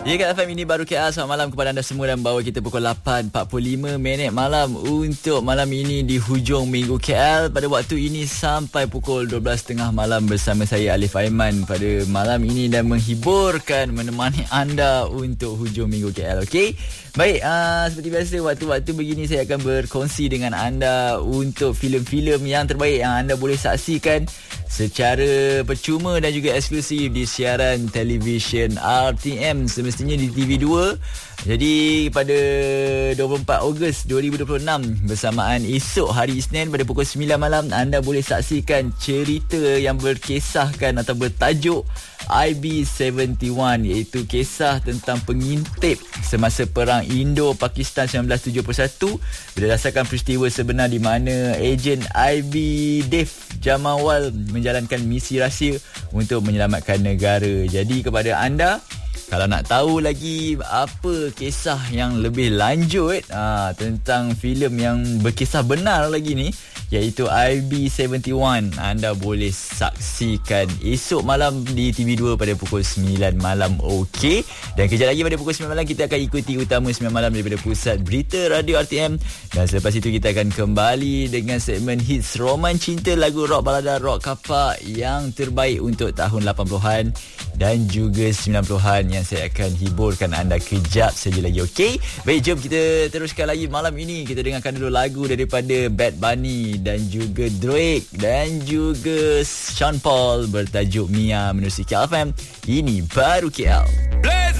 Ya, Kat FM, ini baru KL. Selamat malam kepada anda semua, dan bawa kita pukul 8.45 malam untuk malam ini di hujung minggu KL. Pada waktu ini sampai pukul 12.30 malam bersama saya Alif Aiman pada malam ini, dan menghiburkan, menemani anda untuk hujung minggu KL. Okey? Baik, seperti biasa waktu-waktu begini saya akan berkongsi dengan anda untuk filem-filem yang terbaik yang anda boleh saksikan secara percuma dan juga eksklusif di siaran televisyen RTM, semestinya di TV2. Jadi pada 24 Ogos 2026 bersamaan esok hari Isnin pada pukul 9 malam, anda boleh saksikan cerita yang berkisahkan atau bertajuk IB-71, iaitu kisah tentang pengintip semasa Perang Indo-Pakistan 1971 berdasarkan peristiwa sebenar di mana ejen IB Dave Jamawal menjalankan misi rahsia untuk menyelamatkan negara. Jadi kepada anda, kalau nak tahu lagi apa kisah yang lebih lanjut tentang filem yang berkisah benar lagi ni, iaitu IB-71, anda boleh saksikan esok malam di TV2 pada pukul 9 malam. Okey, dan kejap lagi pada pukul 9 malam kita akan ikuti utama 9 malam daripada Pusat Berita Radio RTM, dan selepas itu kita akan kembali dengan segmen hits roman cinta, lagu rock balada, rock kapak yang terbaik untuk tahun 80-an dan juga 90-an yang saya akan hiburkan anda kejap saja lagi. Okey, baik, jom kita teruskan lagi malam ini. Kita dengarkan dulu lagu daripada Bad Bunny dan juga Drake dan juga Sean Paul bertajuk Mia menerusi KL FM. Ini baru KL.